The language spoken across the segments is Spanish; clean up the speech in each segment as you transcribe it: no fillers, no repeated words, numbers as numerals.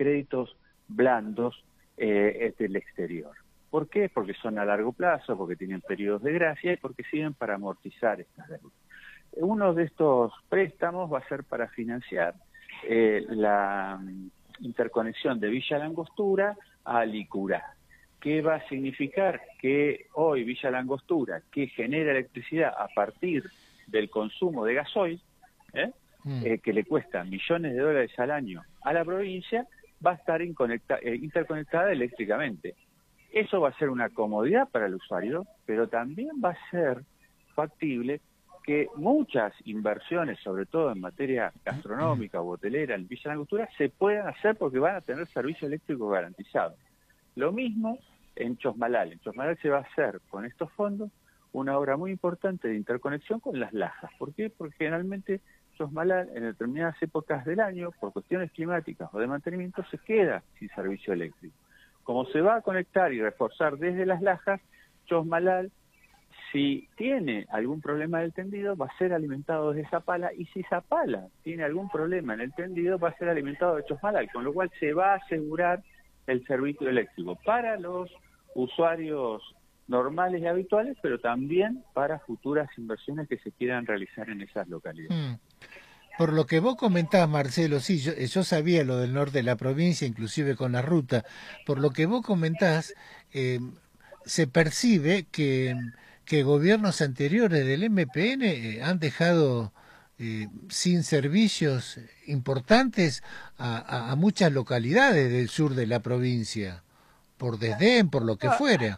créditos blandos del exterior. ¿Por qué? Porque son a largo plazo, porque tienen periodos de gracia y porque sirven para amortizar estas deudas. Uno de estos préstamos va a ser para financiar la interconexión de Villa Langostura a Licurá. ¿Qué va a significar? Que hoy Villa Langostura, que genera electricidad a partir del consumo de gasoil, que le cuesta millones de dólares al año a la provincia, va a estar interconectada eléctricamente. Eso va a ser una comodidad para el usuario, pero también va a ser factible que muchas inversiones, sobre todo en materia gastronómica o hotelera en Villa Langostura, se puedan hacer porque van a tener servicio eléctrico garantizado. Lo mismo en Chosmalal. En Chosmalal se va a hacer con estos fondos una obra muy importante de interconexión con Las Lajas. ¿Por qué? Porque generalmente Chosmalal en determinadas épocas del año, por cuestiones climáticas o de mantenimiento, se queda sin servicio eléctrico. Como se va a conectar y reforzar desde Las Lajas, Chosmalal, si tiene algún problema del tendido, va a ser alimentado desde Zapala, y si Zapala tiene algún problema en el tendido, va a ser alimentado de Chosmalal, con lo cual se va a asegurar el servicio eléctrico para los usuarios normales y habituales, pero también para futuras inversiones que se quieran realizar en esas localidades. Por lo que vos comentás, Marcelo, sí, yo sabía lo del norte de la provincia, inclusive con la ruta. Por lo que vos comentás, se percibe que gobiernos anteriores del MPN han dejado sin servicios importantes a muchas localidades del sur de la provincia, por desdén, por lo que fuera.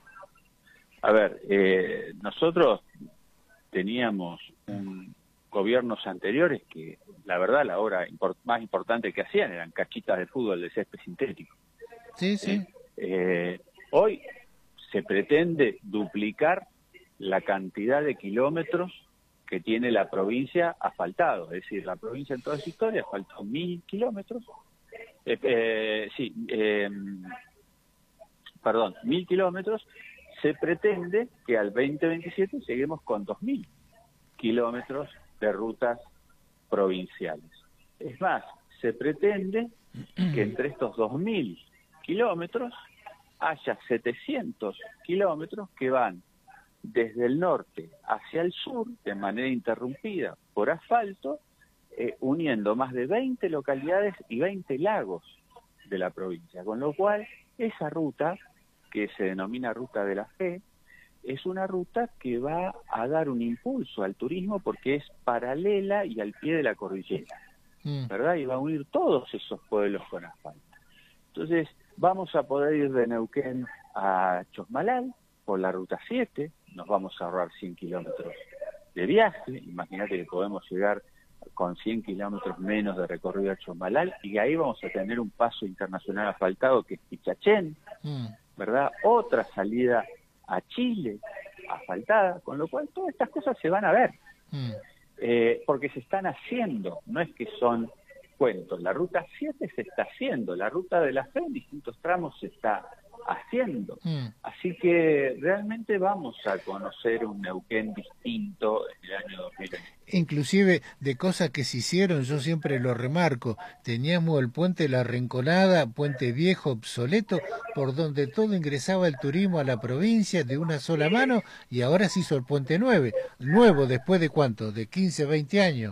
A ver, nosotros teníamos gobiernos anteriores que, la verdad, la obra más importante que hacían eran cachitas de fútbol de césped sintético. Sí, sí. Hoy se pretende duplicar la cantidad de kilómetros que tiene la provincia asfaltados. Es decir, la provincia en toda su historia asfaltó 1.000 kilómetros. 1.000 kilómetros. Se pretende que al 2027 lleguemos con 2.000 kilómetros de rutas provinciales. Es más, se pretende que entre estos 2.000 kilómetros haya 700 kilómetros que van desde el norte hacia el sur, de manera interrumpida por asfalto, uniendo más de 20 localidades y 20 lagos de la provincia, con lo cual esa ruta, que se denomina Ruta de la Fe, es una ruta que va a dar un impulso al turismo porque es paralela y al pie de la cordillera, ¿verdad? Y va a unir todos esos pueblos con asfalto. Entonces, vamos a poder ir de Neuquén a Chosmalal por la Ruta 7, nos vamos a ahorrar 100 kilómetros de viaje, imagínate que podemos llegar con 100 kilómetros menos de recorrido a Chosmalal, y ahí vamos a tener un paso internacional asfaltado que es Pichachén, ¿verdad? Otra salida a Chile asfaltada, con lo cual todas estas cosas se van a ver, porque se están haciendo, no es que son cuentos. La Ruta 7 se está haciendo, la Ruta de la Fe en distintos tramos se está haciendo. Así que realmente vamos a conocer un Neuquén distinto en el año 2020. Inclusive de cosas que se hicieron, yo siempre lo remarco, teníamos el puente La Rinconada, puente viejo, obsoleto, por donde todo ingresaba el turismo a la provincia de una sola mano, y ahora se hizo el puente nuevo, después de ¿cuánto? De 15, 20 años.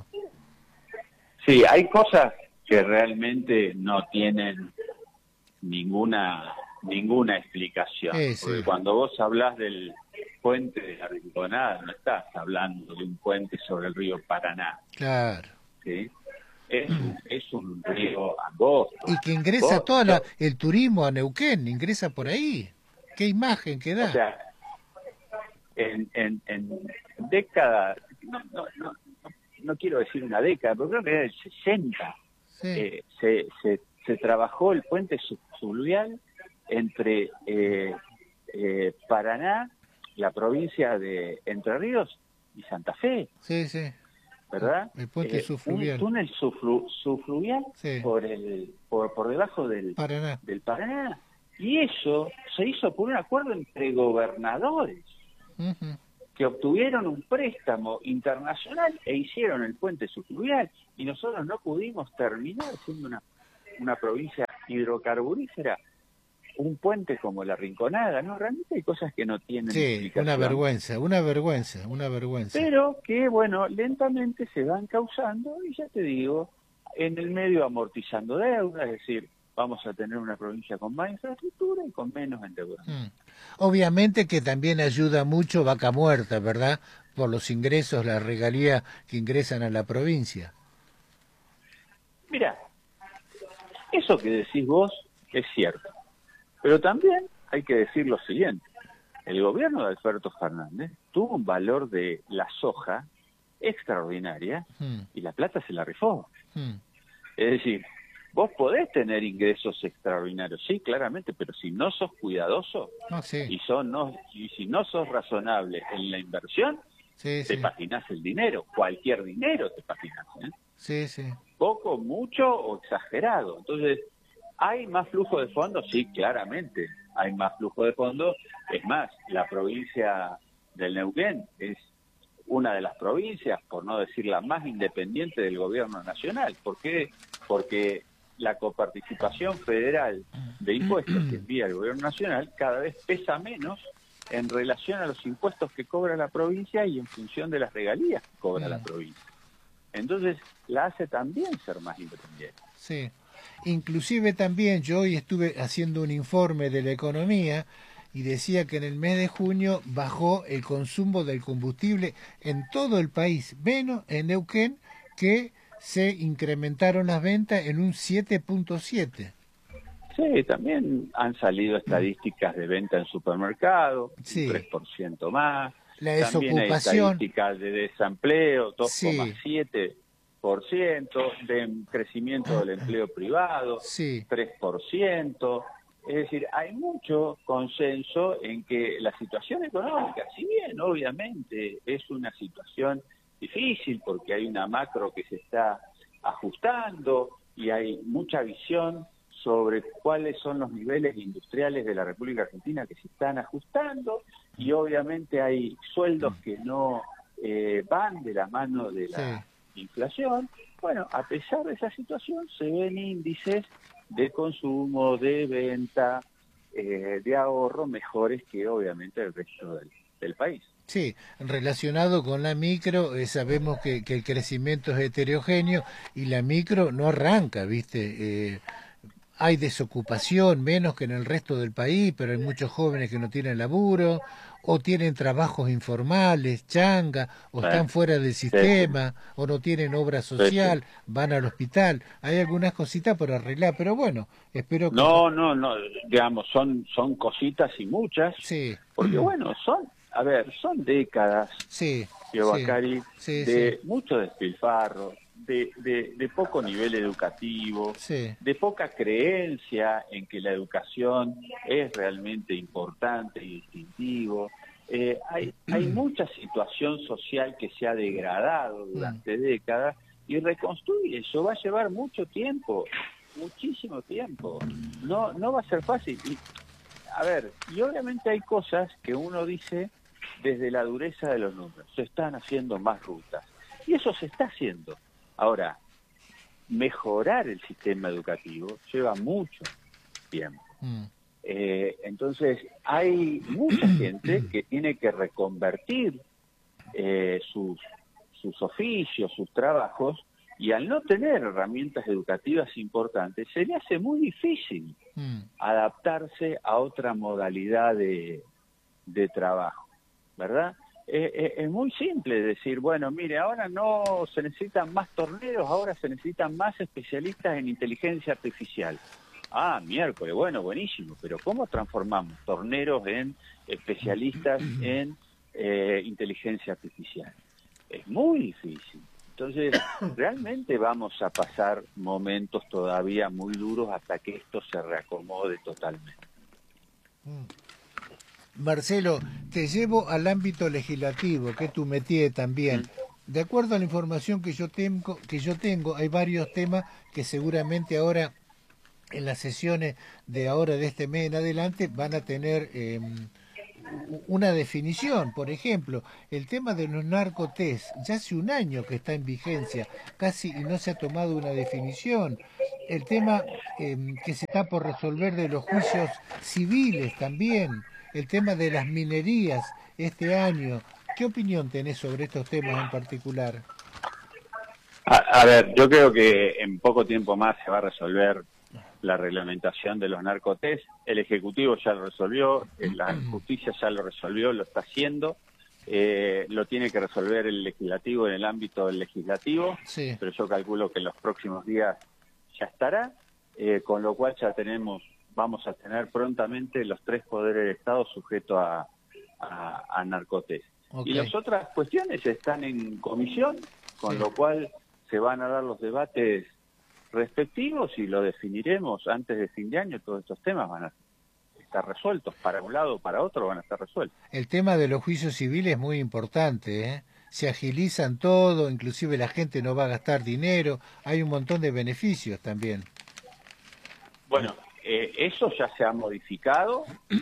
Sí, hay cosas que realmente no tienen ninguna explicación. Porque cuando vos hablas del puente de la Rinconada, no estás hablando de un puente sobre el río Paraná. Claro. ¿Sí? Es un río angosto. Y que ingresa el turismo a Neuquén, ingresa por ahí. ¿Qué imagen que da? O sea, en décadas, no quiero decir una década, pero creo que era el 60, sí. Se trabajó el puente subfluvial entre Paraná, la provincia de Entre Ríos y Santa Fe. Sí, sí. ¿Verdad? El puente subfluvial. Un túnel subfluvial, sí, por debajo del Paraná. Y eso se hizo por un acuerdo entre gobernadores que obtuvieron un préstamo internacional e hicieron el puente subfluvial. Y nosotros no pudimos terminar siendo una provincia hidrocarburífera, un puente como la Rinconada, ¿no? Realmente hay cosas que no tienen Sí, explicación. una vergüenza, una vergüenza, una vergüenza. Pero que, bueno, lentamente se van causando, y ya te digo, en el medio amortizando deuda, es decir, vamos a tener una provincia con más infraestructura y con menos endeudamiento. Obviamente que también ayuda mucho Vaca Muerta, ¿verdad? Por los ingresos, la regalía que ingresan a la provincia. Mira, eso que decís vos es cierto, pero también hay que decir lo siguiente. El gobierno de Alberto Fernández tuvo un valor de la soja extraordinaria y la plata se la rifó. Es decir, vos podés tener ingresos extraordinarios, sí, claramente, pero si no sos cuidadoso Sí. y si no sos razonable en la inversión, te patinás el dinero, cualquier dinero te patinás, ¿eh? Sí. Poco, mucho o exagerado. Entonces, ¿hay más flujo de fondos? Sí, claramente hay más flujo de fondos. Es más, la provincia del Neuquén es una de las provincias, por no decir la más independiente del gobierno nacional. ¿Por qué? Porque la coparticipación federal de impuestos que envía el gobierno nacional cada vez pesa menos en relación a los impuestos que cobra la provincia y en función de las regalías que cobra la provincia. Entonces, la hace también ser más independiente. Sí. Inclusive también yo hoy estuve haciendo un informe de la economía y decía que en el mes de junio bajó el consumo del combustible en todo el país, menos en Neuquén, que se incrementaron las ventas en un 7.7. Sí, también han salido estadísticas de venta en supermercado, un 3% más. La También hay desocupación. estadísticas de desempleo, 2,7%, de crecimiento del empleo privado, 3%. Es decir, hay mucho consenso en que la situación económica, si bien obviamente es una situación difícil porque hay una macro que se está ajustando y hay mucha visión sobre cuáles son los niveles industriales de la República Argentina que se están ajustando y obviamente hay sueldos que no van de la mano de la inflación. Bueno, a pesar de esa situación se ven índices de consumo, de venta, de ahorro mejores que obviamente el resto del país. Sí, relacionado con la micro, sabemos que el crecimiento es heterogéneo y la micro no arranca, ¿viste? Hay desocupación, menos que en el resto del país, pero hay muchos jóvenes que no tienen laburo, o tienen trabajos informales, changa, o están fuera del sistema, o no tienen obra social, van al hospital. Hay algunas cositas por arreglar, pero bueno, espero que... No, digamos, son cositas y muchas, porque bueno, son décadas, Bacari, de mucho despilfarro, de poco nivel educativo, de poca creencia en que la educación es realmente importante y distintivo. Hay mucha situación social que se ha degradado durante décadas y reconstruir eso va a llevar mucho tiempo, muchísimo tiempo. No va a ser fácil. Y obviamente hay cosas que uno dice desde la dureza de los números. Se están haciendo más rutas. Y eso se está haciendo. Ahora, mejorar el sistema educativo lleva mucho tiempo. Entonces, hay mucha gente que tiene que reconvertir sus oficios, sus trabajos, y al no tener herramientas educativas importantes, se le hace muy difícil adaptarse a otra modalidad de trabajo, ¿verdad? Es muy simple decir, bueno, mire, ahora no se necesitan más torneros, ahora se necesitan más especialistas en inteligencia artificial. Ah, miércoles, bueno, buenísimo, pero ¿cómo transformamos torneros en especialistas en inteligencia artificial? Es muy difícil. Entonces, realmente vamos a pasar momentos todavía muy duros hasta que esto se reacomode totalmente. Marcelo, te llevo al ámbito legislativo, que es tu métier también. De acuerdo a la información que yo tengo, hay varios temas que seguramente ahora en las sesiones de ahora de este mes en adelante van a tener una definición. Por ejemplo, el tema de los narcotest, ya hace un año que está en vigencia, casi y no se ha tomado una definición. El tema que se está por resolver de los juicios civiles también, el tema de las minerías este año. ¿Qué opinión tenés sobre estos temas en particular? A ver, yo creo que en poco tiempo más se va a resolver la reglamentación de los narcotés. El Ejecutivo ya lo resolvió, la Justicia ya lo resolvió, lo está haciendo. Lo tiene que resolver el Legislativo en el ámbito del Legislativo, Sí. pero yo calculo que en los próximos días ya estará, con lo cual ya vamos a tener prontamente los 3 poderes del Estado sujetos a narcotés. Ok. Y las otras cuestiones están en comisión, con Sí. lo cual se van a dar los debates respectivos y lo definiremos antes de fin de año. Todos estos temas van a estar resueltos, para un lado o para otro van a estar resueltos. El tema de los juicios civiles es muy importante, ¿eh? Se agilizan todo, inclusive la gente no va a gastar dinero, hay un montón de beneficios también. Bueno, eso ya se ha modificado,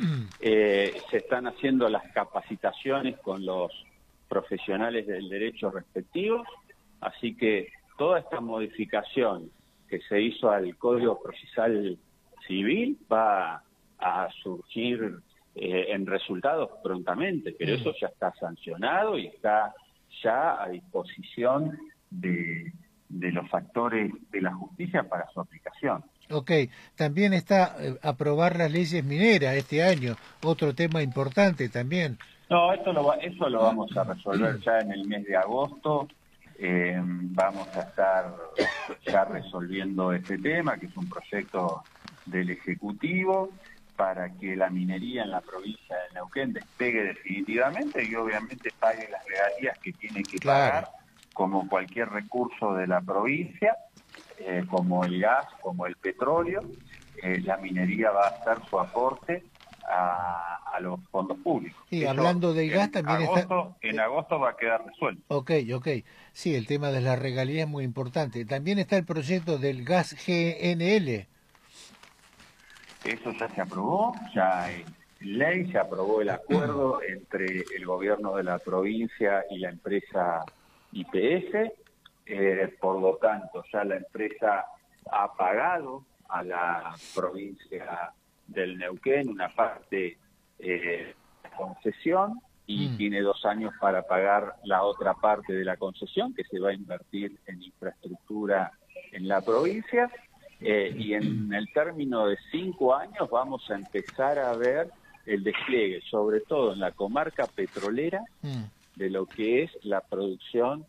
se están haciendo las capacitaciones con los profesionales del derecho respectivos, así que toda esta modificación que se hizo al Código Procesal Civil va a surgir en resultados prontamente, pero eso ya está sancionado y está ya a disposición de los actores de la justicia para su aplicación. Ok, también está aprobar las leyes mineras este año, otro tema importante también. No, eso lo vamos a resolver ya en el mes de agosto. Vamos a estar ya resolviendo este tema, que es un proyecto del Ejecutivo, para que la minería en la provincia de Neuquén despegue definitivamente y obviamente pague las regalías que tiene que pagar, como cualquier recurso de la provincia, como el gas, como el petróleo. La minería va a hacer su aporte a los fondos públicos. Y eso, hablando del gas también en agosto va a quedar resuelto. Ok. Sí, el tema de la regalía es muy importante. También está el proyecto del gas GNL. Eso ya se aprobó, ya en ley se aprobó el acuerdo entre el gobierno de la provincia y la empresa YPF. Por lo tanto, ya la empresa ha pagado a la provincia del Neuquén una parte de concesión y tiene 2 años para pagar la otra parte de la concesión, que se va a invertir en infraestructura en la provincia. Y en el término de 5 años vamos a empezar a ver el despliegue, sobre todo en la comarca petrolera, de lo que es la producción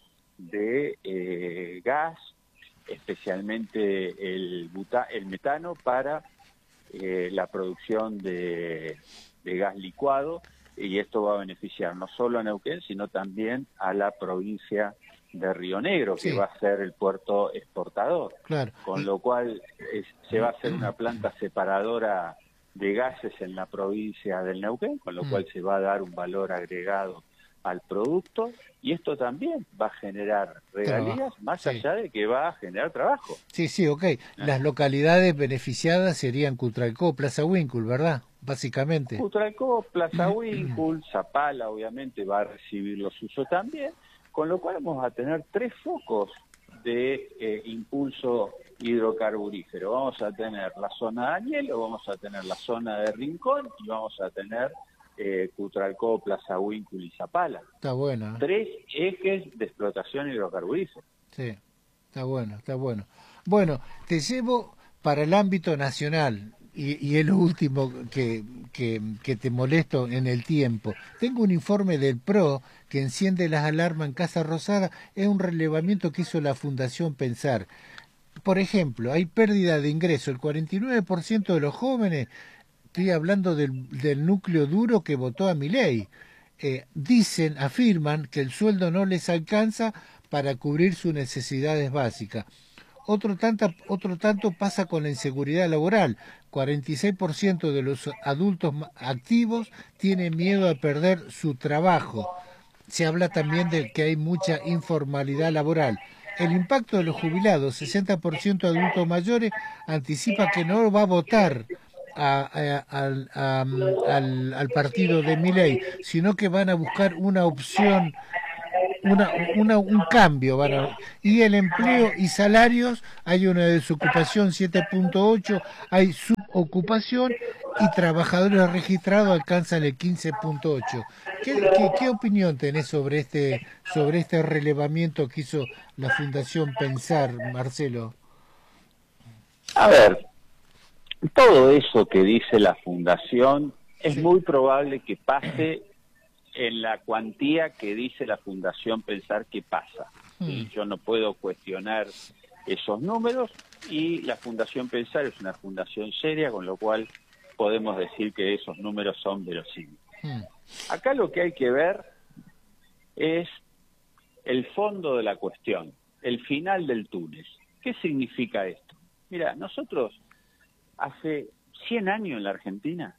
de gas, especialmente el metano para la producción de gas licuado, y esto va a beneficiar no solo a Neuquén, sino también a la provincia de Río Negro, que va a ser el puerto exportador. Claro. Con lo cual se va a hacer una planta separadora de gases en la provincia del Neuquén, con lo cual se va a dar un valor agregado al producto, y esto también va a generar regalías, más allá de que va a generar trabajo. Sí, ok. Las localidades beneficiadas serían Cutralcó, Plaza Huíncul, ¿verdad? Básicamente. Cutralcó, Plaza Huíncul, Zapala obviamente va a recibir los usos también, con lo cual vamos a tener 3 focos de impulso hidrocarburífero. Vamos a tener la zona de Añelo, vamos a tener la zona de Rincón y vamos a tener Cutralcó, Plaza Huíncul y Zapala. Está bueno. 3 ejes de explotación hidrocarburífera. Sí, está bueno, está bueno. Bueno, te llevo para el ámbito nacional. Y es lo último que te molesto en el tiempo. Tengo un informe del PRO que enciende las alarmas en Casa Rosada. Es un relevamiento que hizo la Fundación Pensar. Por ejemplo, hay pérdida de ingreso. El 49% de los jóvenes, estoy hablando del núcleo duro que votó a Milei, afirman que el sueldo no les alcanza para cubrir sus necesidades básicas. Otro tanto pasa con la inseguridad laboral. 46% de los adultos activos tienen miedo a perder su trabajo. Se habla también de que hay mucha informalidad laboral. El impacto de los jubilados, 60% de adultos mayores, anticipa que no va a votar al partido de Milei, sino que van a buscar una opción, un cambio. Y el empleo y salarios, hay una desocupación 7.8, hay subocupación y trabajadores registrados alcanzan el 15.8. ¿Qué opinión tenés sobre este relevamiento que hizo la Fundación Pensar, Marcelo? A ver, todo eso que dice la Fundación es Sí. muy probable que pase en la cuantía que dice la Fundación Pensar que pasa. Mm, ¿Sí? Yo no puedo cuestionar esos números y la Fundación Pensar es una fundación seria, con lo cual podemos decir que esos números son verosímiles. mm, Acá lo que hay que ver es el fondo de la cuestión, el final del túnel. ¿Qué significa esto? Mira, nosotros hace 100 años en la Argentina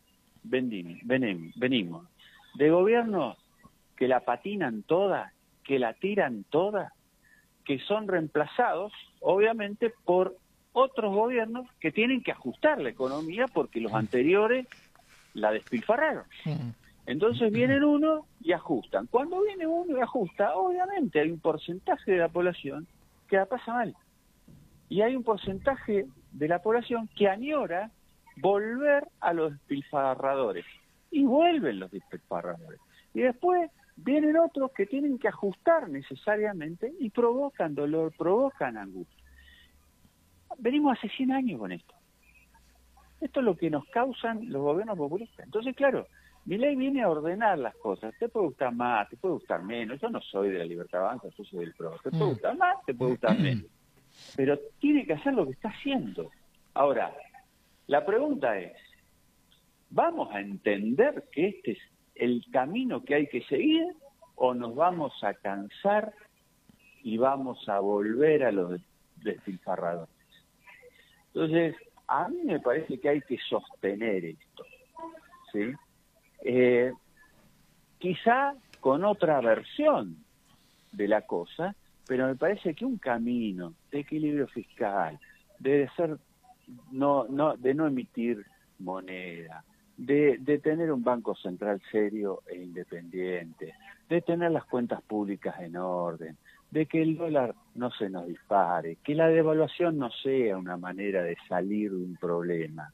venimos de gobiernos que la patinan toda, que la tiran toda, que son reemplazados, obviamente, por otros gobiernos que tienen que ajustar la economía porque los anteriores la despilfarraron. mm, Entonces vienen uno y ajustan. Cuando viene uno y ajusta, obviamente hay un porcentaje de la población que la pasa mal. Y hay un porcentaje de la población que añora volver a los despilfarradores. Y vuelven los despilfarradores. Y después vienen otros que tienen que ajustar necesariamente y provocan dolor, provocan angustia. Venimos hace 100 años con esto. Esto es lo que nos causan los gobiernos populistas. Entonces, claro, Milei viene a ordenar las cosas. Te puede gustar más, te puede gustar menos. Yo no soy de la Libertad Avanza, yo soy del PRO. Te puede gustar más, te puede gustar menos. Pero tiene que hacer lo que está haciendo. Ahora, la pregunta es, ¿vamos a entender que este es el camino que hay que seguir o nos vamos a cansar y vamos a volver a los despilfarradores? Entonces, a mí me parece que hay que sostener esto, ¿sí? Quizá con otra versión de la cosa, pero me parece que un camino de equilibrio fiscal, de no emitir moneda, de tener un banco central serio e independiente, de tener las cuentas públicas en orden, de que el dólar no se nos dispare, que la devaluación no sea una manera de salir de un problema.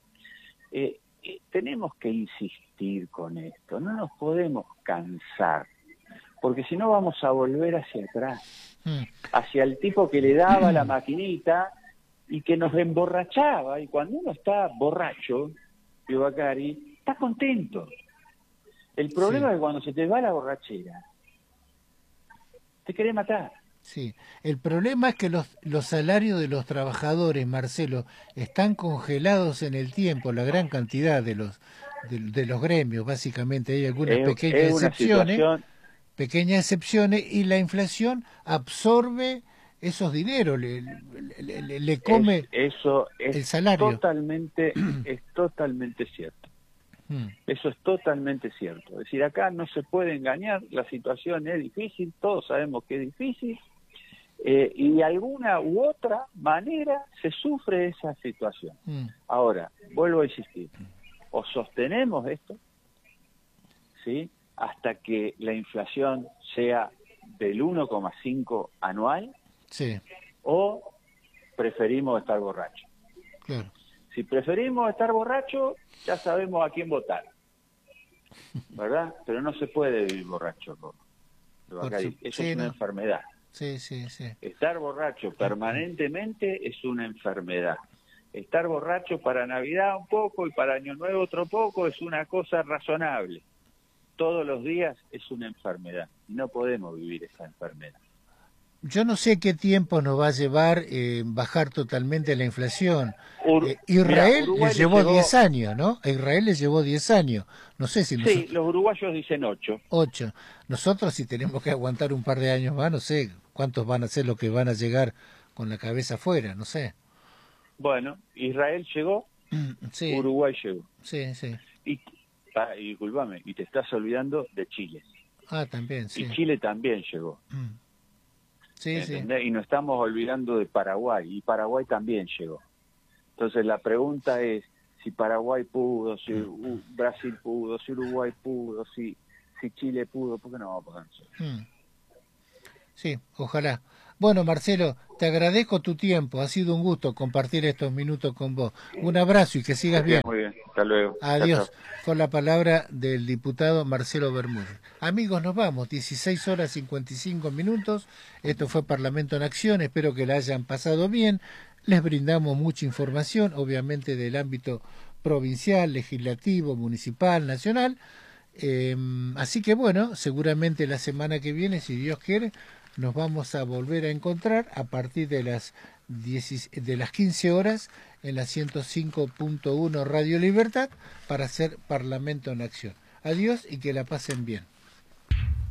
Tenemos que insistir con esto, no nos podemos cansar, porque si no vamos a volver hacia atrás, hacia el tipo que le daba la maquinita y que nos emborrachaba, y cuando uno está borracho, Bacari, está contento. El problema sí. es que cuando se te va la borrachera, te querés matar. Sí, el problema es que los salarios de los trabajadores, Marcelo, están congelados en el tiempo, la gran cantidad de los gremios, básicamente. Hay algunas Es una situación. pequeñas excepciones, y la inflación absorbe esos dineros, le come Eso es el salario. totalmente cierto. Mm, Eso es totalmente cierto. Es decir, acá no se puede engañar, la situación es difícil, todos sabemos que es difícil, y de alguna u otra manera se sufre esa situación. mm, Ahora, vuelvo a insistir, o sostenemos esto, ¿sí?, hasta que la inflación sea del 1,5 anual, sí, o preferimos estar borrachos. claro. Si preferimos estar borrachos, ya sabemos a quién votar, ¿verdad? Pero no se puede vivir borracho, Bacari. Eso es Sí, una no. enfermedad. Sí, sí, sí. Estar borracho permanentemente es una enfermedad. Estar borracho para Navidad un poco y para Año Nuevo otro poco es una cosa razonable. Todos los días es una enfermedad y no podemos vivir esa enfermedad. Yo no sé qué tiempo nos va a llevar bajar totalmente la inflación. Mira, Israel le Uruguay le llevó llevó, 10 años, ¿no? A Israel le llevó 10 años. No sé si sí, nosotros, los uruguayos dicen 8. 8. Nosotros, si tenemos que aguantar un par de años más, no sé cuántos van a ser los que van a llegar con la cabeza afuera, no sé. Bueno, Israel llegó, Sí, Uruguay llegó. sí, sí. Y discúlpame, y te estás olvidando de Chile. Ah, también, Y sí. Chile también llegó. Sí, sí. ¿Entendés? Y nos estamos olvidando de Paraguay, y Paraguay también llegó. Entonces la pregunta es, si Paraguay pudo, si Brasil pudo, si Uruguay pudo, si Chile pudo, ¿por qué no vamos a poder nosotros? Sí, ojalá. Bueno, Marcelo, te agradezco tu tiempo. Ha sido un gusto compartir estos minutos con vos. Un abrazo y que sigas bien. Muy bien, hasta luego. Adiós. Chao, chao. Con la palabra del diputado Marcelo Bermúdez. Amigos, nos vamos. 16 horas 55 minutos. Esto fue Parlamento en Acción. Espero que la hayan pasado bien. Les brindamos mucha información, obviamente del ámbito provincial, legislativo, municipal, nacional. Así que bueno, seguramente la semana que viene, si Dios quiere, nos vamos a volver a encontrar a partir de las 15 horas en la 105.1 Radio Libertad para hacer Parlamento en Acción. Adiós y que la pasen bien.